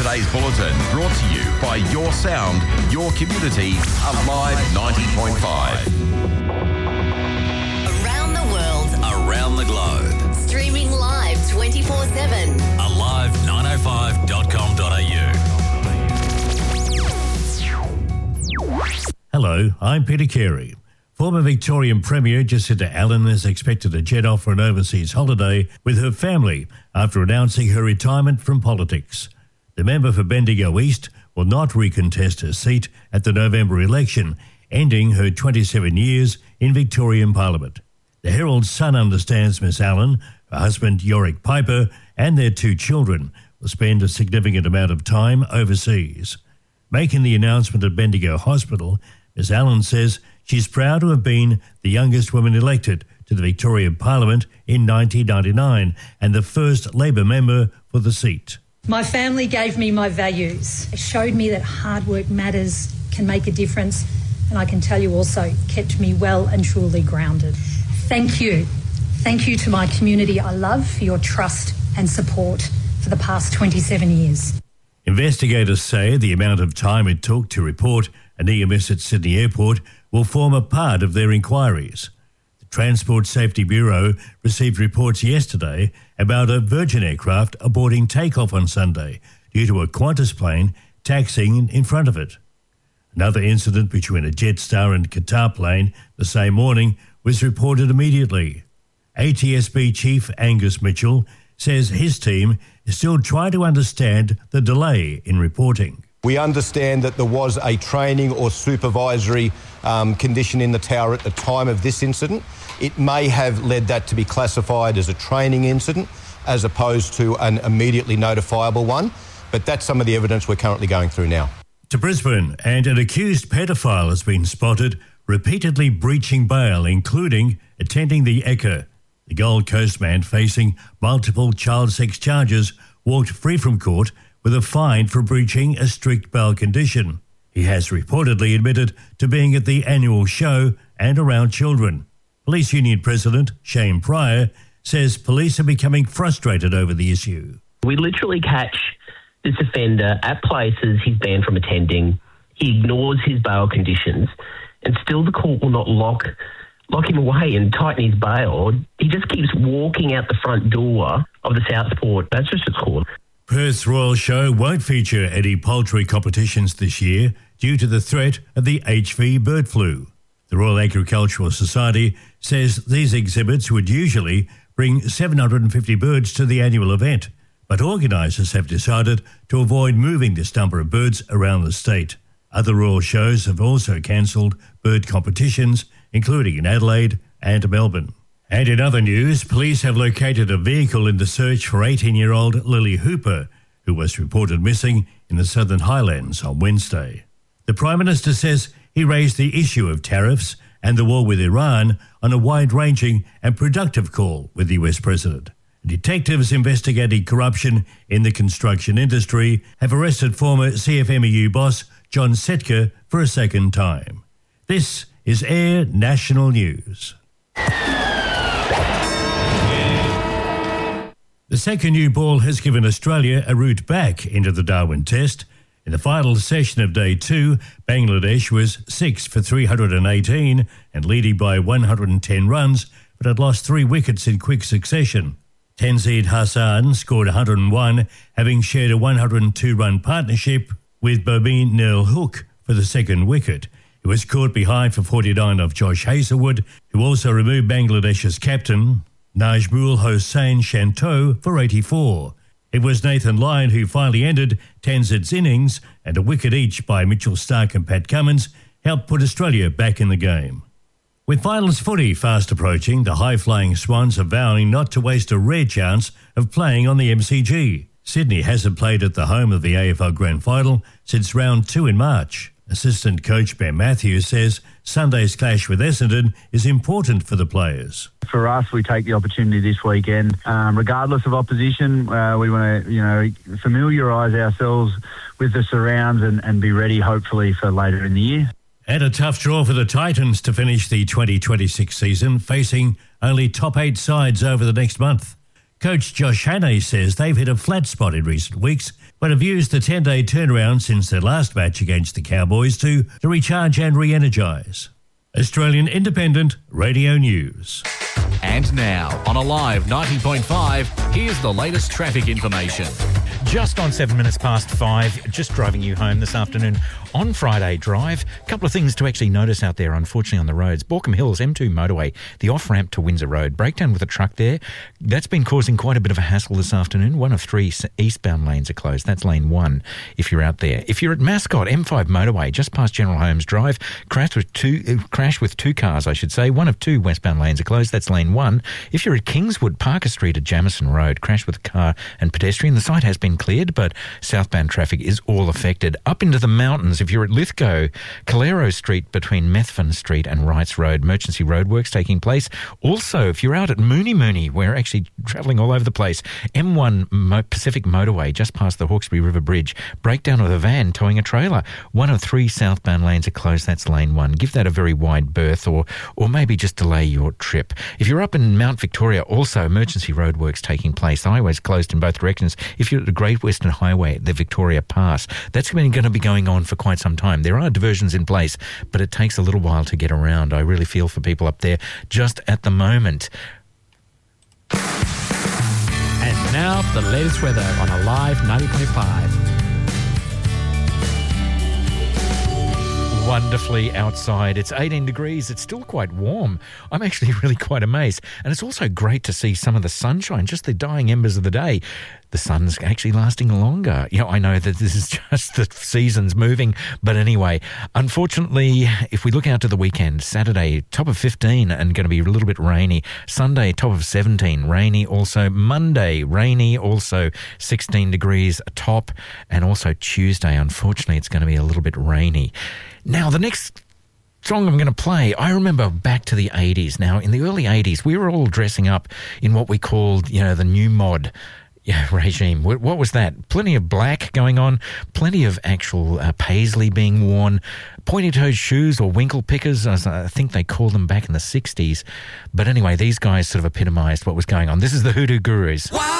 today's bulletin brought to you by Your Sound, Your Community, Alive 90.5. Around the world. Around the globe. Streaming live 24/7. Alive905.com.au. Hello, I'm Peter Carey. Former Victorian Premier Jacinta Allen is expected to jet off for an overseas holiday with her family after announcing her retirement from politics. The member for Bendigo East will not recontest her seat at the November election, ending her 27 years in Victorian Parliament. The Herald Sun understands Miss Allen, her husband Yorick Piper, and their 2 children will spend a significant amount of time overseas. Making the announcement at Bendigo Hospital, Miss Allen says she's proud to have been the youngest woman elected to the Victorian Parliament in 1999 and the first Labor member for the seat. My family gave me my values. It showed me that hard work matters, can make a difference, and I can tell you also kept me well and truly grounded. Thank you. Thank you to my community I love for your trust and support for the past 27 years. Investigators say the amount of time it took to report a near miss at Sydney Airport will form a part of their inquiries. The Transport Safety Bureau received reports yesterday about a Virgin aircraft aborting takeoff on Sunday due to a Qantas plane taxiing in front of it. Another incident between a Jetstar and Qatar plane the same morning was reported immediately. ATSB Chief Angus Mitchell says his team is still trying to understand the delay in reporting. We understand that there was a training or supervisory condition in the tower at the time of this incident. It may have led that to be classified as a training incident as opposed to an immediately notifiable one, but that's some of the evidence we're currently going through now. To Brisbane, and an accused pedophile has been spotted repeatedly breaching bail, including attending the Ekka. The Gold Coast man facing multiple child sex charges walked free from court with a fine for breaching a strict bail condition. He has reportedly admitted to being at the annual show and around children. Police Union President Shane Pryor says police are becoming frustrated over the issue. We literally catch this offender at places he's banned from attending. He ignores his bail conditions, and still the court will not lock him away and tighten his bail. He just keeps walking out the front door of the Southport Magistrates Court. Perth's Royal Show won't feature any poultry competitions this year due to the threat of the HV bird flu. The Royal Agricultural Society says these exhibits would usually bring 750 birds to the annual event, but organisers have decided to avoid moving this number of birds around the state. Other royal shows have also cancelled bird competitions, including in Adelaide and Melbourne. And in other news, police have located a vehicle in the search for 18-year-old Lily Hooper, who was reported missing in the Southern Highlands on Wednesday. The Prime Minister says he raised the issue of tariffs and the war with Iran on a wide-ranging and productive call with the US President. Detectives investigating corruption in the construction industry have arrested former CFMEU boss John Setka for a second time. This is Air National News. The second new ball has given Australia a route back into the Darwin Test. In the final session of Day 2, Bangladesh was 6 for 318 and leading by 110 runs, but had lost 3 wickets in quick succession. Tenzid Hassan scored 101, having shared a 102-run partnership with Bobin Neel Hook for the second wicket. He was caught behind for 49 of Josh Hazlewood, who also removed Bangladesh's captain, Najmul Hossain Shanto, for 84. It was Nathan Lyon who finally ended Tenzid's innings, and a wicket each by Mitchell Starc and Pat Cummins helped put Australia back in the game. With finals footy fast approaching, the high-flying Swans are vowing not to waste a rare chance of playing on the MCG. Sydney hasn't played at the home of the AFL Grand Final since round 2 in March. Assistant coach Ben Matthews says Sunday's clash with Essendon is important for the players. For us, we take the opportunity this weekend, regardless of opposition. We want to, familiarise ourselves with the surrounds and be ready, hopefully, for later in the year. And a tough draw for the Titans to finish the 2026 season, facing only top 8 sides over the next month. Coach Josh Hannay says they've hit a flat spot in recent weeks, but have used the 10-day turnaround since their last match against the Cowboys to recharge and re-energise. Australian Independent Radio News. And now, on Alive 90.5, here's the latest traffic information. Just on 7 minutes past 5, just driving you home this afternoon on Friday Drive. A couple of things to actually notice out there, unfortunately, on the roads. Borkham Hills, M2 motorway, the off-ramp to Windsor Road. Breakdown with a truck there. That's been causing quite a bit of a hassle this afternoon. One of 3 eastbound lanes are closed. That's lane 1 if you're out there. If you're at Mascot, M5 motorway, just past General Holmes Drive, crash with 2 cars, I should say. One of 2 westbound lanes are closed. That's lane 1. If you're at Kingswood, Parker Street at Jamison Road, crash with a car and pedestrian. The site has been cleared, but southbound traffic is all affected. Up into the mountains, if you're at Lithgow, Calero Street between Methven Street and Wrights Road, emergency roadworks taking place. Also, if you're out at Mooney, we're actually travelling all over the place. M1 Pacific Motorway, just past the Hawkesbury River Bridge, breakdown of a van towing a trailer. One of 3 southbound lanes are closed. That's lane 1. Give that a very wide berth or maybe just delay your trip. If you're up in Mount Victoria, also emergency roadworks taking place. The highway's closed in both directions. If you're at the Great Western Highway, the Victoria Pass, that's going to be going on for quite some time. There are diversions in place, but it takes a little while to get around. I really feel for people up there just at the moment. And now the latest weather on Alive 90.5. Wonderfully outside. It's 18 degrees. It's still quite warm. I'm actually really quite amazed. And it's also great to see some of the sunshine, just the dying embers of the day. The sun's actually lasting longer. I know that this is just the seasons moving, but anyway, unfortunately, if we look out to the weekend, Saturday, top of 15 and going to be a little bit rainy. Sunday, top of 17, rainy also. Monday, rainy also, 16 degrees top. And also Tuesday, unfortunately, it's going to be a little bit rainy. Now, the next song I'm going to play, I remember back to the 80s. Now, in the early 80s, we were all dressing up in what we called, the new mod regime. What was that? Plenty of black going on, plenty of actual paisley being worn, pointy-toed shoes or winkle pickers, as I think they called them back in the 60s. But anyway, these guys sort of epitomised what was going on. This is the Hoodoo Gurus. Wow.